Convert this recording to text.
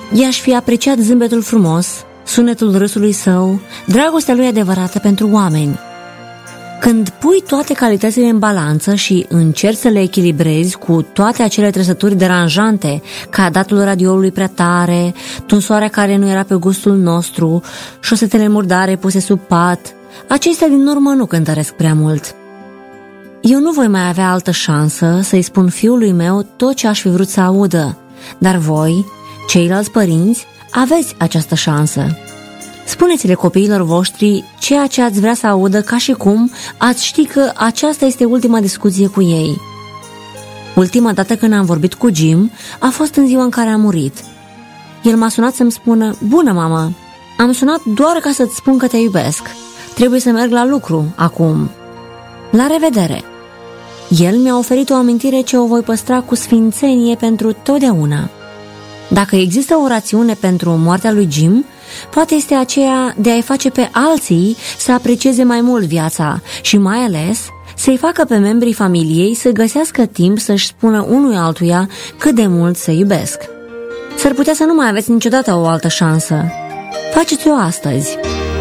i-aș fi apreciat zâmbetul frumos, sunetul râsului său, dragostea lui adevărată pentru oameni. Când pui toate calitățile în balanță și încerci să le echilibrezi cu toate acele trăsături deranjante, ca datul radioului prea tare, tunsoarea care nu era pe gustul nostru, șosetele murdare puse sub pat, acestea din urmă nu cântăresc prea mult. Eu nu voi mai avea altă șansă să-i spun fiului meu tot ce aș fi vrut să audă, dar voi, ceilalți părinți, aveți această șansă. Spuneți-le copiilor voștri ceea ce ați vrea să audă, ca și cum ați ști că aceasta este ultima discuție cu ei. Ultima dată când am vorbit cu Jim a fost în ziua în care a murit. El m-a sunat să-mi spună: bună, mamă, am sunat doar ca să-ți spun că te iubesc. Trebuie să merg la lucru acum. La revedere! El mi-a oferit o amintire ce o voi păstra cu sfințenie pentru totdeauna. Dacă există o rațiune pentru moartea lui Jim, poate este aceea de a-i face pe alții să aprecieze mai mult viața și mai ales să-i facă pe membrii familiei să găsească timp să-și spună unui altuia cât de mult se iubesc. S-ar putea să nu mai aveți niciodată o altă șansă. Faceți-o astăzi!